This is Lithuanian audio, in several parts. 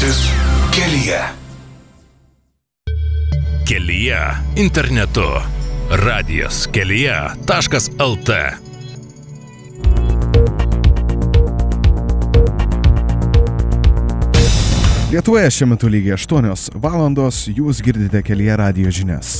mintis kelyje. Kelyje internetu. Radijas kelyje.lt. Lietuvoje šiuo metu lygiai 8 valandos, jūs girdite Kelyje radijo žinias.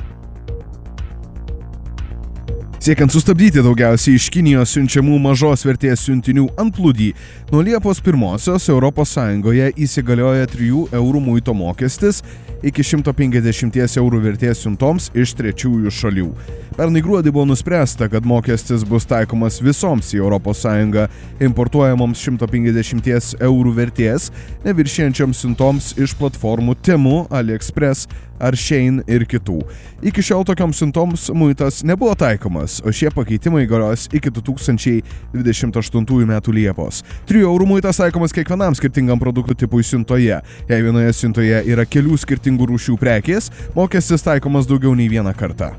Siekiant sustabdyti daugiausiai iš Kinijos siunčiamų mažos vertės siuntinių antplūdį, nuo Liepos 1-osios ES įsigalioja 3 eurų muito mokestis iki 150 eurų vertės siuntoms iš trečiųjų šalių. Pernai gruodį buvo nuspręsta, kad mokestis bus taikomas visoms į ES importuojamoms 150 eurų vertės, neviršijančioms siuntoms iš platformų Temu, AliExpress ar Shein ir kitų. Iki šiol tokioms siuntoms muitas nebuvo taikomas, o šie pakeitimai galios iki 2028 metų Liepos. 3 eurų muitas taikomas kiekvienam skirtingam produktų tipui siuntoje. Jei vienoje siuntoje yra kelių skirtingų rūšių prekės, mokestis taikomas daugiau nei vieną kartą.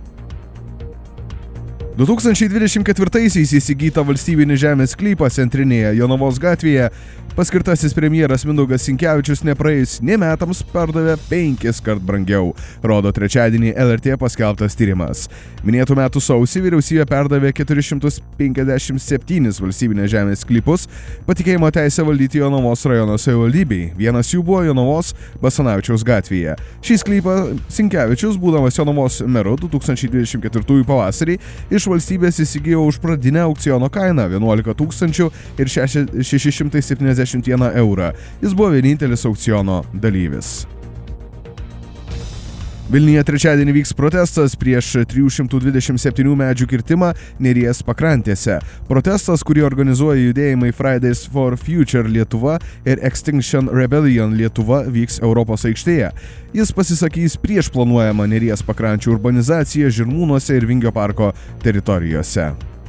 2024-aisiais įsigyta valstybinį žemės sklypą centrinėje Jonavos gatvėje paskirtasis premjeras Mindaugas Sinkevičius nepraėjus nė metams pardavė 5 kart brangiau, rodo trečiadienį LRT paskelbtas tyrimas. Minėtų metų sausį vyriausybė perdavė 457 valstybinės žemės sklypus, patikėjimo teisę valdyti Jonavos rajono savivaldybei. Vienas jų buvo Jonavos Basanavičiaus gatvėje. Šį sklypą Sinkevičius, būdamas Jonavos meru 2024 pavasarį, iš valstybės įsigijo už pradinę aukciono kainą 11 671 eurą. Jis buvo vienintelis aukciono dalyvis. Vilniuje trečiadienį vyks protestas prieš 327 medžių kirtimą Neries pakrantėse. Protestas, kurį organizuoja judėjimai Fridays for Future Lietuva ir Extinction Rebellion Lietuva, vyks Europos aikštėje. Jis pasisakys prieš planuojamą Neries pakrančių urbanizaciją Žirmūnuose ir Vingio parko teritorijose.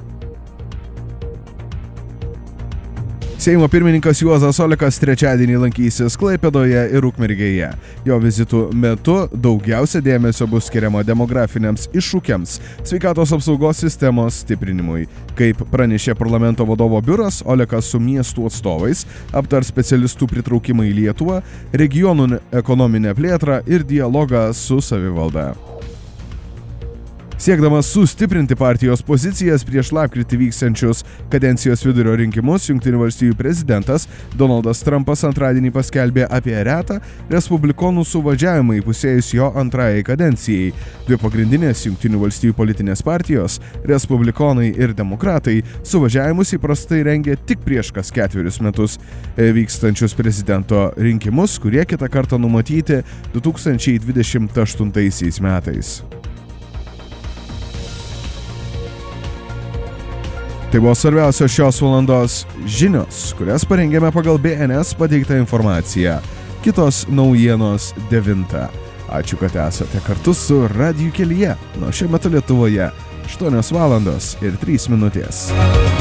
Seimo pirmininkas Juozas Olekas trečiadienį lankysis Klaipėdoje ir Ukmergėje. Jo vizitų metu daugiausia dėmesio bus skiriama demografiniams iššūkiams, sveikatos apsaugos sistemos stiprinimui. Kaip pranešė parlamento vadovo biuras, Olekas su miestų atstovais aptars specialistų pritraukimą į Lietuvą, regionų ekonominę plėtrą ir dialogą su savivalda. Siekdamas sustiprinti partijos pozicijas prieš lapkritį vyksiančius kadencijos vidurio rinkimus, Jungtinių valstijų prezidentas Donaldas Trumpas antradienį paskelbė apie retą respublikonų suvažiavimą įpusėjus jo antrajai kadencijai. Dvi pagrindinės Jungtinių valstijų politinės partijos, respublikonai ir demokratai, suvažiavimus įprastai rengia tik prieš kas 4 metus vykstančius prezidento rinkimus, kurie kitą kartą numatyti 2028 metais. Tai buvo svarbiausios šios valandos žinios, kurias parengėme pagal BNS pateiktą informaciją. Kitos naujienos 9. Ačiū, kad esate kartu su Radiju kelyje. Nuo šiuo metu Lietuvoje 8 valandos ir 3 minutės.